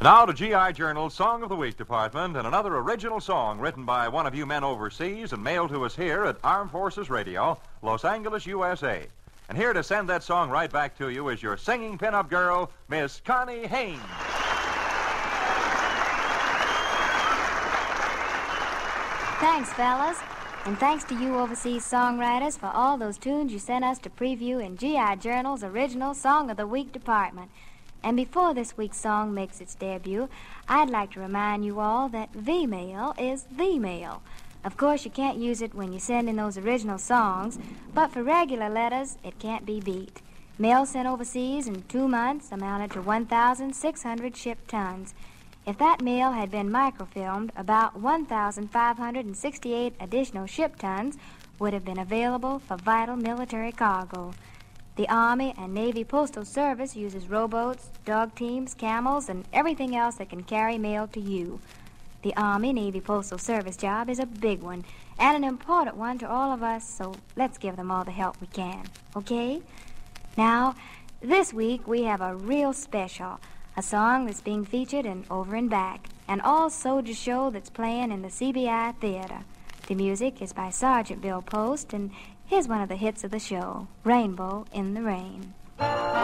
Now to G.I. Journal's Song of the Week department and another original song written by one of you men overseas and mailed to us here at Armed Forces Radio, Los Angeles, USA. And here to send that song right back to you is your singing pinup girl, Miss Connie Haynes. Thanks, fellas. And thanks to you overseas songwriters for all those tunes you sent us to preview in G.I. Journal's original Song of the Week department. And before this week's song makes its debut, I'd like to remind you all that V-mail is the mail. Of course, you can't use it when you send in those original songs, but for regular letters, it can't be beat. Mail sent overseas in 2 months amounted to 1,600 shipped tons. If that mail had been microfilmed, about 1,568 additional ship tons would have been available for vital military cargo. The Army and Navy Postal Service uses rowboats, dog teams, camels, and everything else that can carry mail to you. The Army Navy Postal Service job is a big one and an important one to all of us, so let's give them all the help we can, okay? Now, this week we have a real special, a song that's being featured in Over and Back, an all-soldier show that's playing in the CBI Theater. The music is by Sergeant Bill Post, and here's one of the hits of the show, Rainbow in the Rain.